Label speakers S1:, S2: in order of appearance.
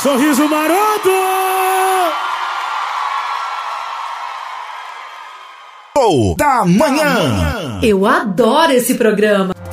S1: Sorriso maroto!
S2: Da manhã.
S3: Eu adoro esse programa.